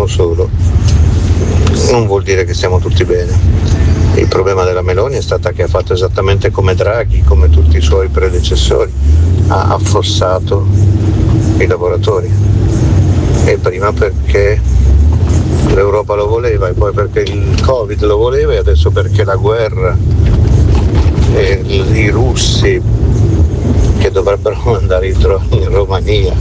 uno solo, non vuol dire che stiamo tutti bene. Il problema della Meloni è stata che ha fatto esattamente come Draghi, come tutti i suoi predecessori, ha affossato i lavoratori, e prima perché l'Europa lo voleva, e poi perché il Covid lo voleva, e adesso perché la guerra e i russi che dovrebbero mandare i droni in Romania,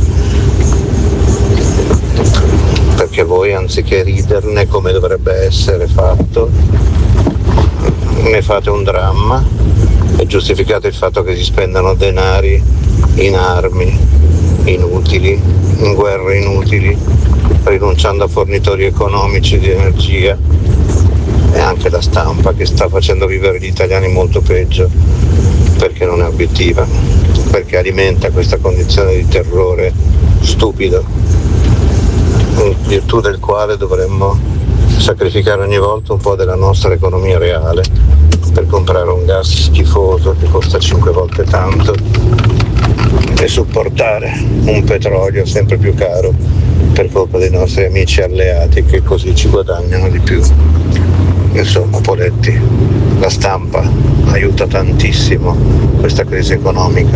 perché voi, anziché riderne come dovrebbe essere fatto, ne fate un dramma e giustificate il fatto che si spendano denari in armi inutili, in guerre inutili, rinunciando a fornitori economici di energia, e anche la stampa che sta facendo vivere gli italiani molto peggio, perché non è obiettiva, perché alimenta questa condizione di terrore stupido, in virtù del quale dovremmo sacrificare ogni volta un po' della nostra economia reale per comprare un gas schifoso che costa 5 volte tanto e supportare un petrolio sempre più caro per colpa dei nostri amici alleati che così ci guadagnano di più. Insomma, Poletti, la stampa aiuta tantissimo questa crisi economica.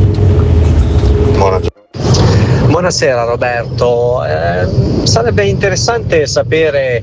Buonasera Roberto, sarebbe interessante sapere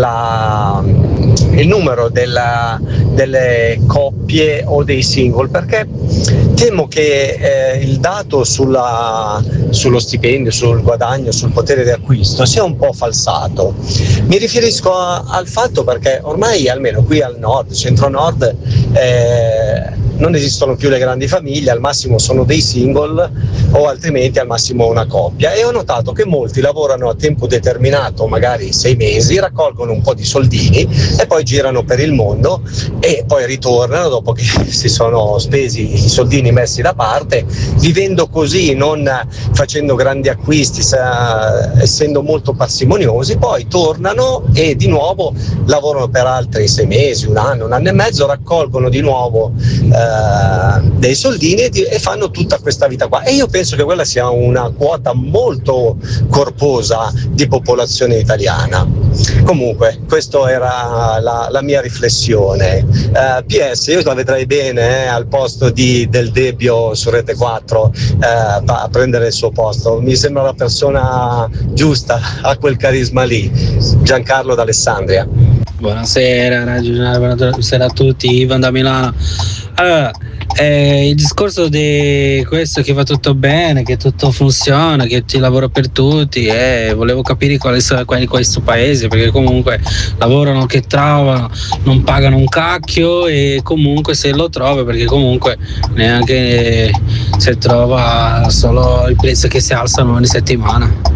il numero delle coppie o dei single, perché temo che il dato sullo stipendio, sul guadagno, sul potere di acquisto sia un po' falsato. Mi riferisco al fatto perché ormai, almeno qui al nord, centro-nord, non esistono più le grandi famiglie, al massimo sono dei single o altrimenti al massimo una coppia, e ho notato che molti lavorano a tempo determinato, magari 6 mesi, raccolgono un po' di soldini e poi girano per il mondo e poi ritornano dopo che si sono spesi i soldini messi da parte, vivendo così, non facendo grandi acquisti, essendo molto parsimoniosi, poi tornano e di nuovo lavorano per altri 6 mesi, un anno e mezzo, raccolgono di nuovo dei soldini e fanno tutta questa vita qua, e io penso che quella sia una quota molto corposa di popolazione italiana. Comunque questa era la mia riflessione. PS, io la vedrei bene al posto del Debbio su Rete 4 a prendere il suo posto, mi sembra la persona giusta, ha quel carisma lì. Giancarlo d'Alessandria. Buonasera, buonasera a tutti, Ivan da Milano. Allora, il discorso di questo che va tutto bene, che tutto funziona, che ti lavoro per tutti, volevo capire quali sono questo paese, perché comunque lavorano che trovano, non pagano un cacchio, e comunque se lo trova, perché comunque neanche se trova solo il prezzo che si alzano ogni settimana.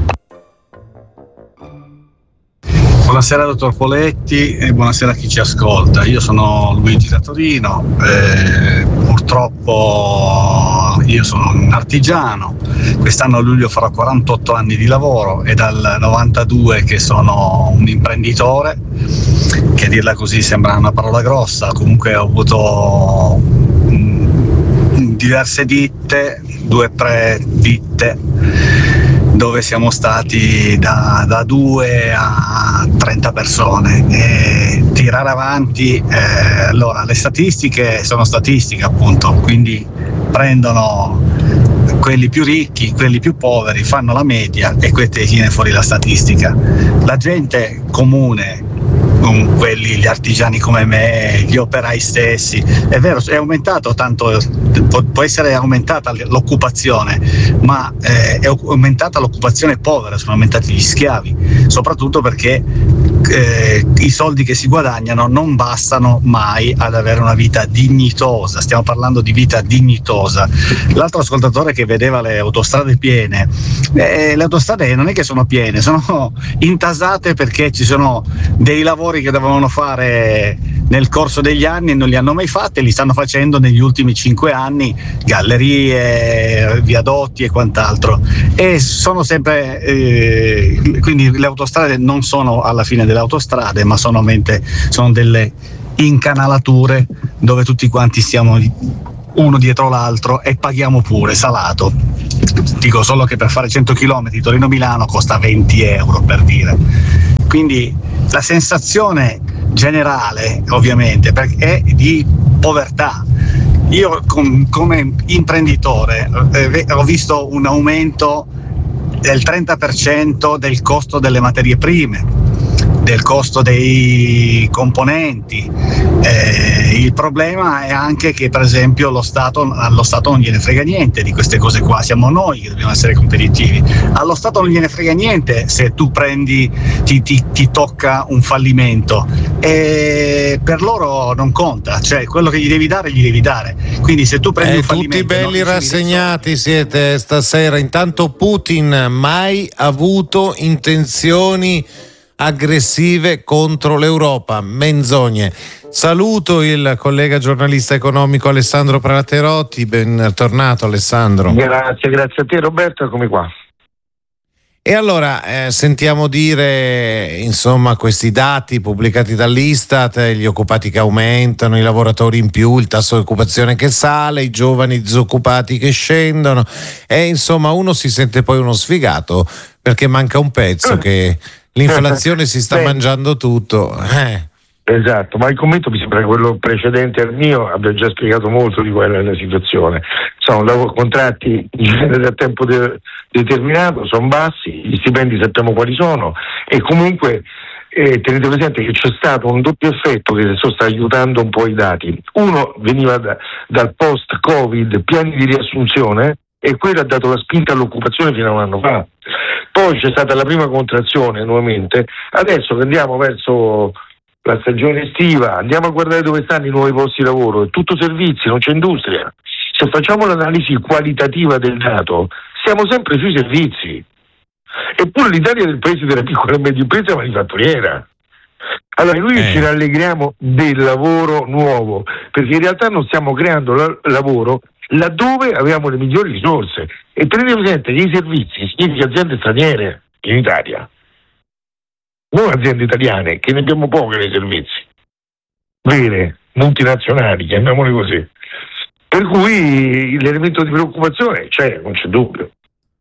Buonasera dottor Poletti e buonasera a chi ci ascolta. Io sono Luigi da Torino, purtroppo io sono un artigiano, quest'anno a luglio farò 48 anni di lavoro e dal 92 che sono un imprenditore, che a dirla così sembra una parola grossa, comunque ho avuto diverse ditte, 2 o 3 ditte, dove siamo stati da 2 a 30 persone, e tirare avanti, allora le statistiche sono statistiche appunto, quindi prendono quelli più ricchi, quelli più poveri, fanno la media e questa viene fuori la statistica. La gente comune, gli artigiani come me, gli operai stessi, è vero, è aumentato tanto, può essere aumentata l'occupazione, ma è aumentata l'occupazione povera, sono aumentati gli schiavi, soprattutto perché i soldi che si guadagnano non bastano mai ad avere una vita dignitosa. Stiamo parlando di vita dignitosa. L'altro ascoltatore che vedeva le autostrade piene, le autostrade non è che sono piene, sono intasate perché ci sono dei lavori che dovevano fare nel corso degli anni e non li hanno mai fatti, e li stanno facendo negli ultimi 5 anni, gallerie, viadotti e quant'altro, e sono sempre quindi le autostrade non sono alla fine delle autostrade, ma sono delle incanalature dove tutti quanti stiamo uno dietro l'altro e paghiamo pure salato. Dico solo che per fare 100 km Torino-Milano costa 20 euro, per dire. Quindi la sensazione generale ovviamente è di povertà. Io come imprenditore ho visto un aumento del 30% del costo delle materie prime, del costo dei componenti. Il problema è anche che, per esempio, allo Stato non gliene frega niente di queste cose qua, siamo noi che dobbiamo essere competitivi. Allo Stato non gliene frega niente se tu ti tocca un fallimento, e per loro non conta, cioè quello che gli devi dare. Quindi se tu prendi un fallimento, tutti belli rassegnati siete stasera. Intanto Putin mai avuto intenzioni aggressive contro l'Europa, menzogne. Saluto il collega giornalista economico Alessandro Praterotti, bentornato Alessandro. Grazie a te Roberto, eccomi qua. E allora sentiamo dire, insomma, questi dati pubblicati dall'Istat, gli occupati che aumentano, i lavoratori in più, il tasso di occupazione che sale, i giovani disoccupati che scendono, e insomma uno si sente poi uno sfigato perché manca un pezzo, che l'inflazione si sta mangiando tutto. Esatto, ma il commento mi sembra che quello precedente al mio abbia già spiegato molto di qual è la situazione. Sono contratti in genere a tempo determinato, sono bassi, gli stipendi sappiamo quali sono, e comunque tenete presente che c'è stato un doppio effetto che adesso sta aiutando un po' i dati. Uno veniva dal post-Covid, piani di riassunzione, e quello ha dato la spinta all'occupazione fino a un anno fa. Poi c'è stata la prima contrazione nuovamente, adesso che andiamo verso la stagione estiva, andiamo a guardare dove stanno i nuovi posti di lavoro, è tutto servizi, non c'è industria. Se facciamo l'analisi qualitativa del dato, siamo sempre sui servizi. Eppure l'Italia è il paese della piccola e media impresa manifatturiera. Allora noi ci rallegriamo del lavoro nuovo, perché in realtà non stiamo creando lavoro laddove avevamo le migliori risorse. E tenete presente che i servizi significa aziende straniere in Italia, non aziende italiane, che ne abbiamo poche nei servizi, vere, multinazionali, chiamiamole così. Per cui l'elemento di preoccupazione c'è, non c'è dubbio.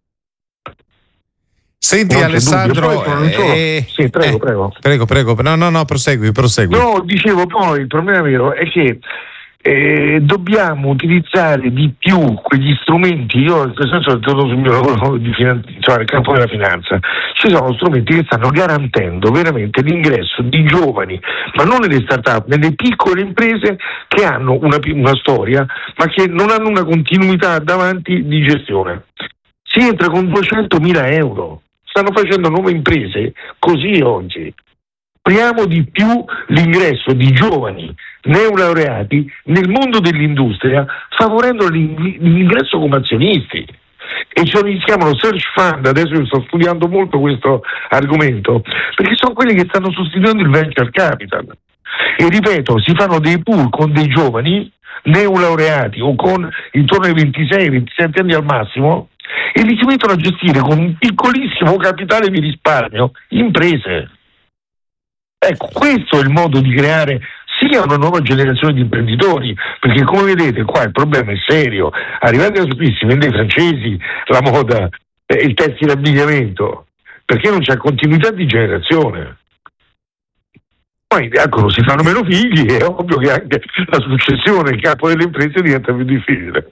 Senti non Alessandro, sì, prego. No, prosegui. No, dicevo, poi il problema vero è che dobbiamo utilizzare di più quegli strumenti. Io in questo senso torno sul mio lavoro nel campo della finanza. Ci sono strumenti che stanno garantendo veramente l'ingresso di giovani, ma non nelle start-up, nelle piccole imprese che hanno una storia, ma che non hanno una continuità davanti di gestione. Si entra con 200.000 euro, stanno facendo nuove imprese così oggi. Apriamo di più l'ingresso di giovani neolaureati nel mondo dell'industria, favorendo l'ingresso come azionisti. E si chiamano search fund, adesso io sto studiando molto questo argomento, perché sono quelli che stanno sostituendo il venture capital. E ripeto, si fanno dei pool con dei giovani neolaureati o con intorno ai 26-27 anni al massimo, e li si mettono a gestire con un piccolissimo capitale di risparmio imprese. Ecco, questo è il modo di creare sia una nuova generazione di imprenditori, perché come vedete qua il problema è serio. Arrivando da qui si vende ai francesi la moda, il tessile abbigliamento, perché non c'è continuità di generazione. Poi ecco, si fanno meno figli, è ovvio che anche la successione in capo delle imprese diventa più difficile.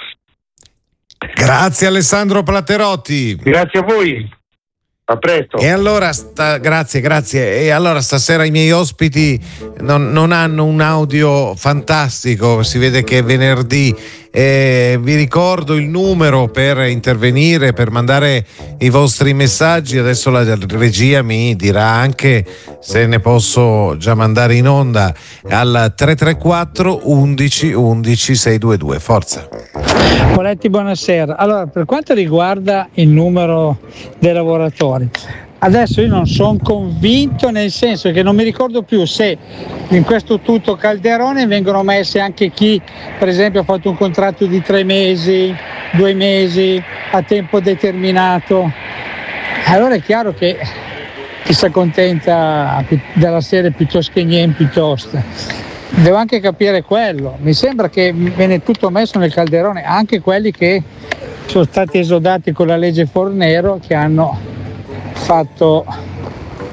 Grazie Alessandro Praterotti. Grazie a voi. A presto. E allora grazie. E allora stasera i miei ospiti non hanno un audio fantastico, si vede che è venerdì. Vi ricordo il numero per intervenire, per mandare i vostri messaggi. Adesso la regia mi dirà anche se ne posso già mandare in onda al 334 11 11 622. Forza. Poletti, buonasera. Allora, per quanto riguarda il numero dei lavoratori, adesso io non sono convinto, nel senso che non mi ricordo più se in questo tutto calderone vengono messi anche chi, per esempio, ha fatto un contratto di 3 mesi, 2 mesi, a tempo determinato. Allora è chiaro che chi si accontenta della serie piuttosto che niente piuttosto. Devo anche capire quello, mi sembra che viene tutto messo nel calderone, anche quelli che sono stati esodati con la legge Fornero, che hanno fatto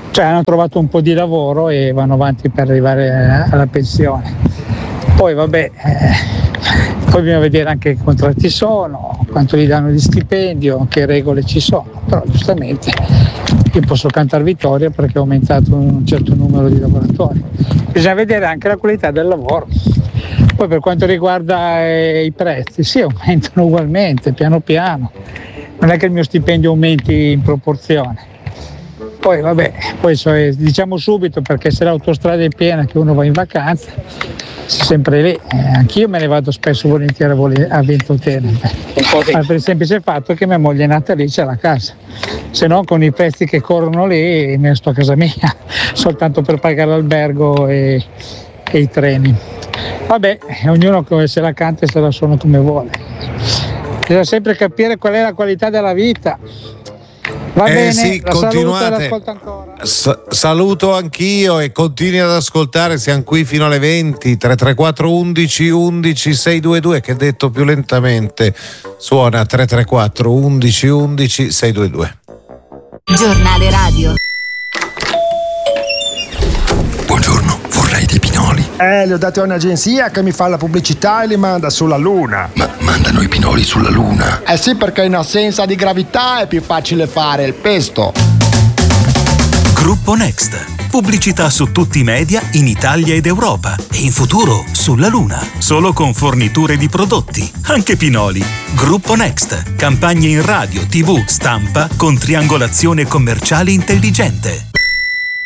cioè hanno trovato un po' di lavoro e vanno avanti per arrivare alla pensione. Poi vabbè, poi bisogna vedere anche che contratti sono, quanto gli danno di stipendio, che regole ci sono, però giustamente io posso cantare vittoria perché è aumentato un certo numero di lavoratori. Bisogna vedere anche la qualità del lavoro. Poi per quanto riguarda i prezzi, sì, aumentano ugualmente, piano piano, non è che il mio stipendio aumenti in proporzione. Poi vabbè, diciamo subito, perché se l'autostrada è piena che uno va in vacanza, sei sempre lì. Anch'io me ne vado spesso volentieri a Ventotene, per il semplice fatto che mia moglie è nata lì, c'è la casa, se no con i prezzi che corrono lì me ne sto a casa mia soltanto per pagare l'albergo e i treni. Vabbè, ognuno se la canta e se la suona come vuole, bisogna sempre capire qual è la qualità della vita. Va bene, sì, continuate. Saluto anch'io e continui ad ascoltare, siamo qui fino alle 20. 334 11 11 622, che detto più lentamente suona 334 11 11 622. Giornale radio. Buongiorno, vorrei dei pinoli. Li ho dati a un'agenzia che mi fa la pubblicità e li manda sulla Luna. Ma mandano i pinoli sulla Luna? Sì, perché in assenza di gravità è più facile fare il pesto. Gruppo Next. Pubblicità su tutti i media in Italia ed Europa e in futuro sulla Luna. Solo con forniture di prodotti, anche pinoli. Gruppo Next. Campagne in radio, TV, stampa con triangolazione commerciale intelligente.